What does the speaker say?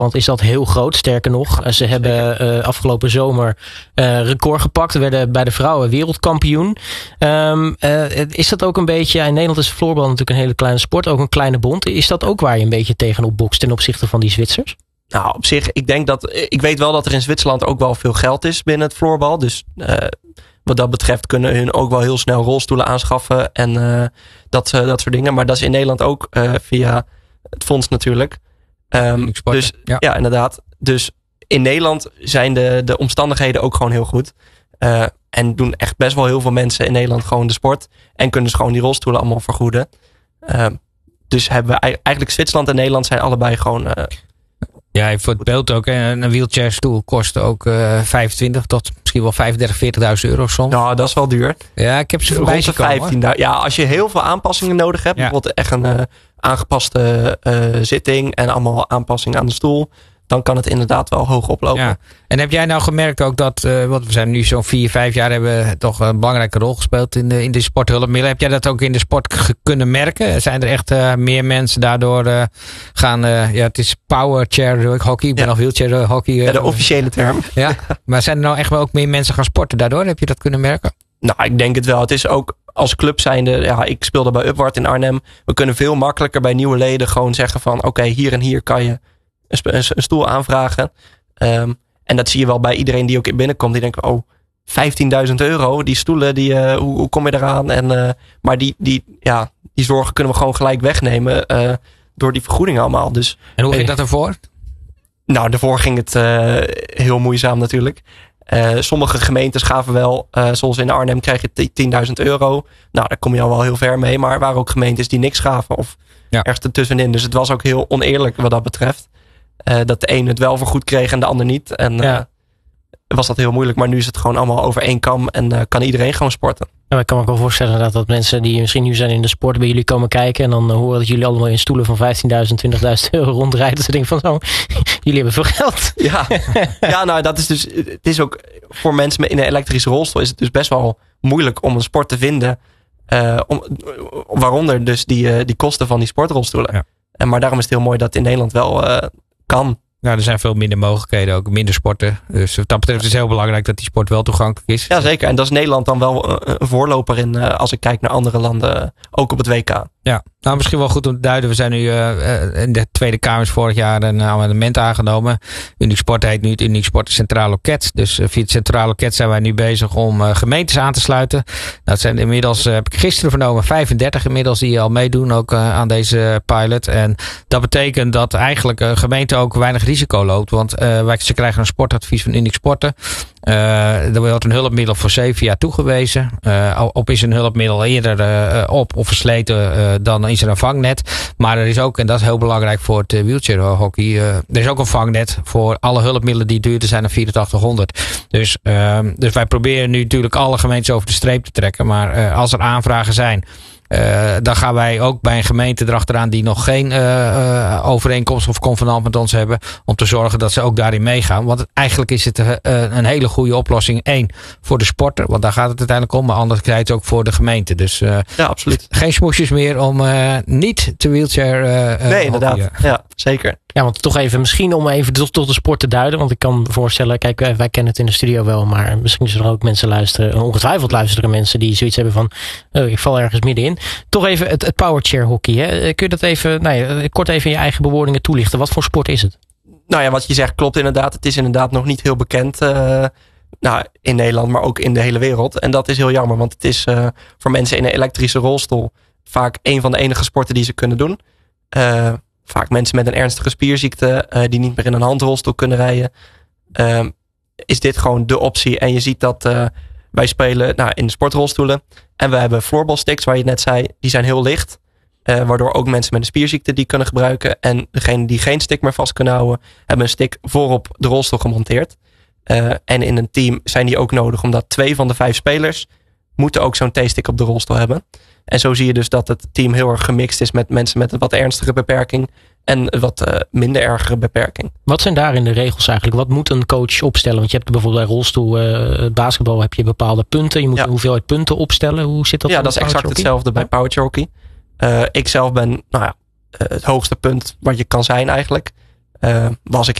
Nederland is dat heel groot. Sterker nog, ze hebben afgelopen zomer record gepakt. We werden bij de vrouwen wereldkampioen. Is dat ook een beetje... in Nederland is floorbal natuurlijk een hele kleine sport. Ook een kleine bond. Is dat ook waar je een beetje tegenop bokst ten opzichte van die Zwitsers? Nou, op zich, ik weet wel dat er in Zwitserland ook wel veel geld is binnen het floorbal. Dus wat dat betreft kunnen hun ook wel heel snel rolstoelen aanschaffen en dat soort dingen. Maar dat is in Nederland ook via het fonds natuurlijk. Dus ja, inderdaad. Dus in Nederland zijn de omstandigheden ook gewoon heel goed. En doen echt best wel heel veel mensen in Nederland gewoon de sport. En kunnen dus gewoon die rolstoelen allemaal vergoeden. Dus hebben we eigenlijk Zwitserland en Nederland zijn allebei gewoon... Ja, voor het beeld ook. Een wheelchairstoel kost ook 25 tot misschien wel 35.000, 40.000 soms. Ja, dat is wel duur. Ja, ik heb ze voorbij zien komen. Ja, als je heel veel aanpassingen nodig hebt. Bijvoorbeeld echt een aangepaste zitting en allemaal aanpassingen aan de stoel. Dan kan het inderdaad wel hoog oplopen. Ja. En heb jij nou gemerkt ook dat, want we zijn nu zo'n 4-5 jaar, hebben toch een belangrijke rol gespeeld in de sporthulpmiddelen. Heb jij dat ook in de sport kunnen merken? Zijn er echt meer mensen daardoor gaan, het is power chair hockey, ik ben al wheelchair hockey. Ja, de officiële term. Ja, maar zijn er nou echt wel ook meer mensen gaan sporten daardoor? Heb je dat kunnen merken? Nou, ik denk het wel. Het is ook als club zijnde, ik speelde bij Upward in Arnhem. We kunnen veel makkelijker bij nieuwe leden gewoon zeggen van oké, hier en hier kan je een stoel aanvragen. En dat zie je wel bij iedereen die ook binnenkomt. Die denkt, €15.000, die stoelen, hoe kom je eraan? Maar die zorgen kunnen we gewoon gelijk wegnemen door die vergoedingen allemaal. Dus, en hoe ging dat ervoor? Nou, daarvoor ging het heel moeizaam natuurlijk. Sommige gemeentes gaven wel, zoals in Arnhem krijg je €10.000. Nou, daar kom je al wel heel ver mee. Maar er waren ook gemeentes die niks gaven of ergens ertussenin. Dus het was ook heel oneerlijk wat dat betreft. Dat de een het wel vergoed kreeg en de ander niet. En was dat heel moeilijk. Maar nu is het gewoon allemaal over één kam. En kan iedereen gewoon sporten. Ja, ik kan me ook wel voorstellen dat mensen die misschien nu zijn in de sport bij jullie komen kijken. En dan horen dat jullie allemaal in stoelen van €15.000, €20.000 rondrijden. Dus ze denken van jullie hebben veel geld. Ja, nou dat is dus. Het is ook voor mensen in een elektrische rolstoel is het dus best wel moeilijk om een sport te vinden. Waaronder dus die kosten van die sportrolstoelen. Ja. Maar daarom is het heel mooi dat het in Nederland wel kan. Nou, er zijn veel minder mogelijkheden, ook minder sporten. Dus wat dat betreft is het heel belangrijk dat die sport wel toegankelijk is. Ja, zeker. En dat is Nederland dan wel een voorloper in als ik kijk naar andere landen, ook op het WK. Ja, nou misschien wel goed om te duiden. We zijn nu in de Tweede Kamer vorig jaar een amendement aangenomen. Uniek Sport heet nu het Uniek Sport Centraal Loket. Dus via het Centraal Loket zijn wij nu bezig om gemeentes aan te sluiten. Nou, het zijn inmiddels, heb ik gisteren vernomen, 35 inmiddels die al meedoen ook aan deze pilot. En dat betekent dat eigenlijk een gemeente ook weinig risico loopt. Want ze krijgen een sportadvies van Uniek Sporten. Er wordt een hulpmiddel voor 7 jaar toegewezen. Op is een hulpmiddel eerder op of versleten, dan is er een vangnet. Maar er is ook, en dat is heel belangrijk voor het wheelchair hockey, er is ook een vangnet voor alle hulpmiddelen die duurder zijn dan 8400. Dus wij proberen nu natuurlijk alle gemeentes over de streep te trekken. Maar als er aanvragen zijn, dan gaan wij ook bij een gemeente erachteraan die nog geen overeenkomst of convenant met ons hebben, om te zorgen dat ze ook daarin meegaan. Want eigenlijk is het een hele goede oplossing. 1, voor de sporter, want daar gaat het uiteindelijk om. Maar anderzijds ook voor de gemeente. Dus ja, absoluut. Geen smoesjes meer om niet te wheelchair nee, inderdaad. Ja, zeker. Ja, want toch even, misschien om even tot de sport te duiden. Want ik kan me voorstellen, kijk, wij kennen het in de studio wel. Maar misschien zullen er ook mensen luisteren. Ongetwijfeld luisteren mensen die zoiets hebben van, ik val ergens middenin. Toch even het powerchair hockey. Hè? Kun je dat even, kort even in je eigen bewoordingen toelichten? Wat voor sport is het? Nou ja, wat je zegt klopt inderdaad. Het is inderdaad nog niet heel bekend in Nederland, maar ook in de hele wereld. En dat is heel jammer, want het is voor mensen in een elektrische rolstoel vaak een van de enige sporten die ze kunnen doen. Vaak mensen met een ernstige spierziekte die niet meer in een handrolstoel kunnen rijden. Is dit gewoon de optie. En je ziet dat wij spelen in de sportrolstoelen. En we hebben floorballsticks, waar je net zei, die zijn heel licht. Waardoor ook mensen met een spierziekte die kunnen gebruiken. En degenen die geen stick meer vast kunnen houden, hebben een stick voorop de rolstoel gemonteerd. En in een team zijn die ook nodig, omdat 2 van de 5 spelers moeten ook zo'n T-stick op de rolstoel hebben. En zo zie je dus dat het team heel erg gemixt is met mensen met een wat ernstige beperking en wat minder ergere beperking. Wat zijn daarin de regels eigenlijk? Wat moet een coach opstellen? Want je hebt bijvoorbeeld bij rolstoel, basketbal heb je bepaalde punten. Je moet een hoeveelheid punten opstellen. Hoe zit dat? Ja, dat is exact hetzelfde bij powerchair hockey. Ik zelf ben het hoogste punt wat je kan zijn eigenlijk. was ik